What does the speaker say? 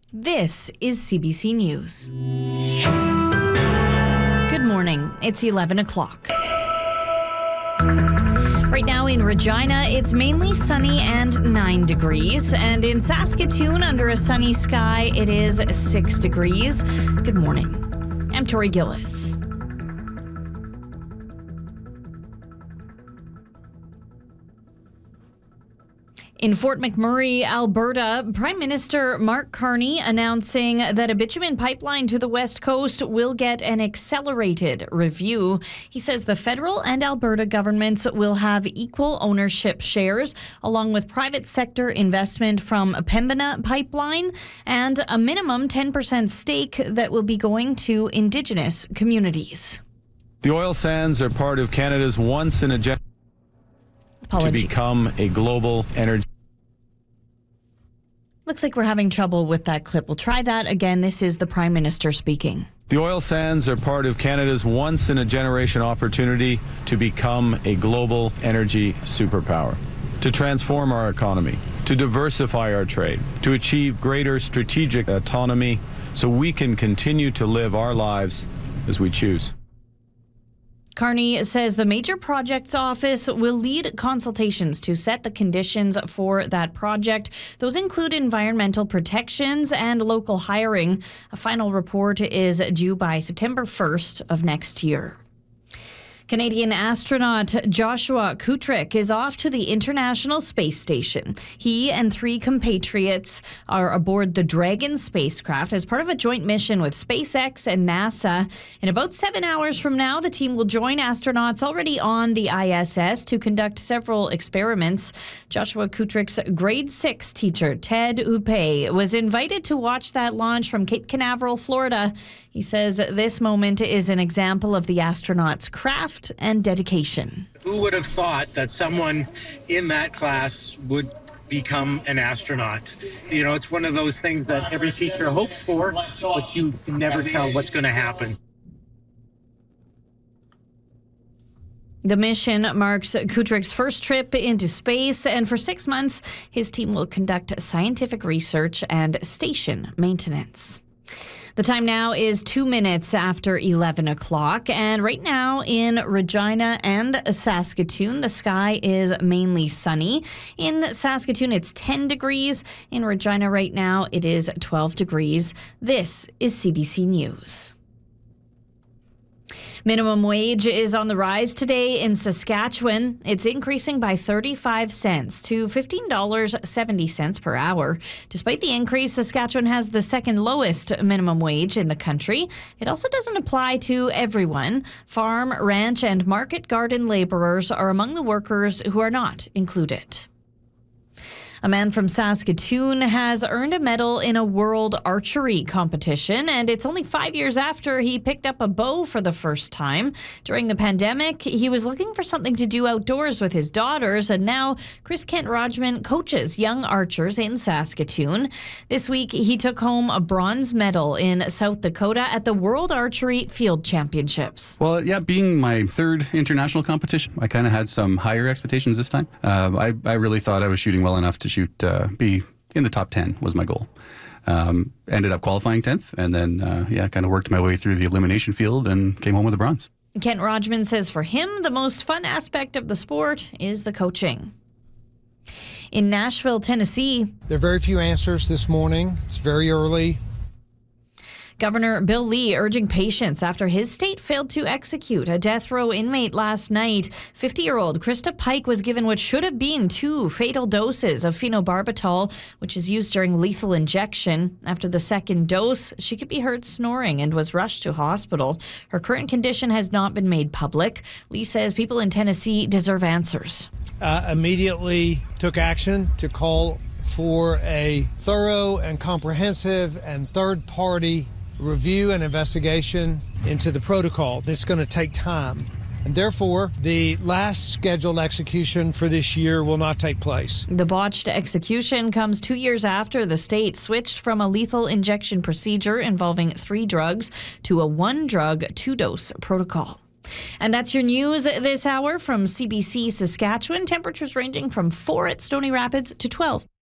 This is CBC News. Good morning. It's 11 o'clock. Right now in Regina, it's mainly sunny and 9 degrees. And in Saskatoon, under a sunny sky, it is 6 degrees. Good morning. I'm Tori Gillis. In Fort McMurray, Alberta, Prime Minister Mark Carney announcing that a bitumen pipeline to the West Coast will get an accelerated review. He says the federal and Alberta governments will have equal ownership shares, along with private sector investment from Pembina Pipeline and a minimum 10% stake that will be going to Indigenous communities. The oil sands are part of Canada's once-in-a-generation to become a global energy. Looks like we're having trouble with that clip. We'll try that again. This is the Prime Minister speaking. The oil sands are part of Canada's once-in-a-generation opportunity to become a global energy superpower, to transform our economy, to diversify our trade, to achieve greater strategic autonomy so we can continue to live our lives as we choose. Carney says the Major Projects Office will lead consultations to set the conditions for that project. Those include environmental protections and local hiring. A final report is due by September 1st of next year. Canadian astronaut Joshua Kutrick is off to the International Space Station. He and 3 compatriots are aboard the Dragon spacecraft as part of a joint mission with SpaceX and NASA. In about 7 hours from now, the team will join astronauts already on the ISS to conduct several experiments. Joshua Kutrick's grade 6 teacher, Ted Upe, was invited to watch that launch from Cape Canaveral, Florida. He says this moment is an example of the astronauts' craft and dedication. Who would have thought that someone in that class would become an astronaut? You know, it's one of those things that every teacher hopes for, but you can never tell what's going to happen. The mission marks Kutrick's first trip into space, and for 6 months, his team will conduct scientific research and station maintenance. The time now is 2 minutes after 11 o'clock, and right now in Regina and Saskatoon, the sky is mainly sunny. In Saskatoon, it's 10 degrees. In Regina right now, it is 12 degrees. This is CBC News. Minimum wage is on the rise today in Saskatchewan. It's increasing by 35 cents to $15.70 per hour. Despite the increase, Saskatchewan has the second lowest minimum wage in the country. It also doesn't apply to everyone. Farm, ranch, and market garden laborers are among the workers who are not included. A man from Saskatoon has earned a medal in a world archery competition, and it's only 5 years after he picked up a bow for the first time. During the pandemic, he was looking for something to do outdoors with his daughters, and now Chris Kent-Rodgman coaches young archers in Saskatoon. This week, he took home a bronze medal in South Dakota at the World Archery Field Championships. Well, yeah, being my third international competition, I kind of had some higher expectations this time. I really thought I was shooting well enough to be in the top 10 was my goal. Ended up qualifying 10th, and then kind of worked my way through the elimination field and came home with a bronze. Kent-Rodgman says for him, the most fun aspect of the sport is the coaching. In Nashville, Tennessee, there are very few answers this morning. It's very early. Governor Bill Lee urging patience after his state failed to execute a death row inmate last night. 50-year-old Krista Pike was given what should have been 2 fatal doses of phenobarbital, which is used during lethal injection. After the second dose, she could be heard snoring and was rushed to hospital. Her current condition has not been made public. Lee says people in Tennessee deserve answers. Immediately took action to call for a thorough and comprehensive and third-party review and investigation into the protocol. It's going to take time, and therefore the last scheduled execution for this year will not take place. The botched execution comes 2 years after the state switched from a lethal injection procedure involving 3 drugs to a 1-drug, 2-dose protocol. And that's your news this hour from CBC Saskatchewan. Temperatures ranging from 4 at Stony Rapids to 12.